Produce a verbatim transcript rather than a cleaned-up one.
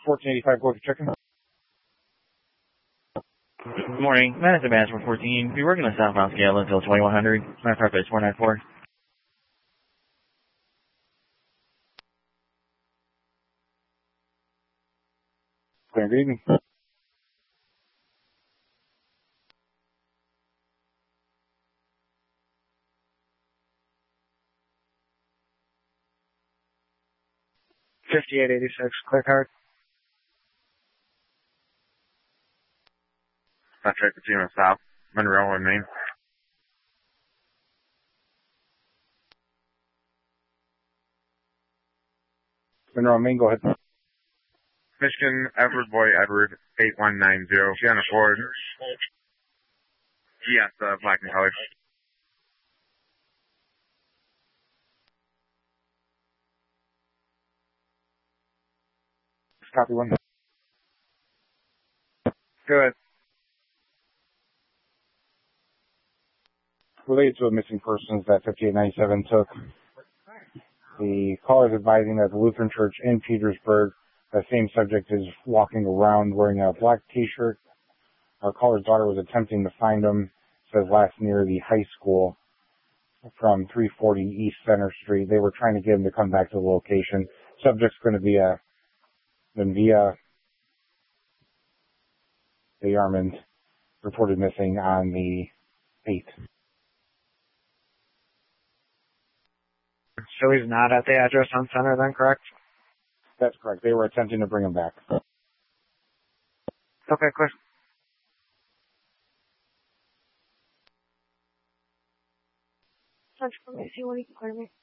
fourteen eighty-five, go ahead, chicken. Good morning. Management Management fourteen. Be working on southbound scale until twenty-one hundred. My prep is four nine four. Clear, good evening. fifty-eight eighty-six, clear card. Patrick Patino South, Monroe and Maine. Monroe and Maine, go ahead. Michigan, Edward Boy Edward, eight one nine zero, Sienna Ford. Yes, uh, black and colored. Copy one. Good. Related to a missing persons that fifty-eight ninety-seven took. The caller is advising that the Lutheran Church in Petersburg, the same subject is walking around wearing a black t-shirt. Our caller's daughter was attempting to find him, says last near the high school from three forty East Center Street. They were trying to get him to come back to the location. Subject's going to be a then via the Yarmouth, reported missing on the eighth. So he's not at the address on center then, correct? That's correct. They were attempting to bring him back. Okay, clear. Search for me, see what he can clear me.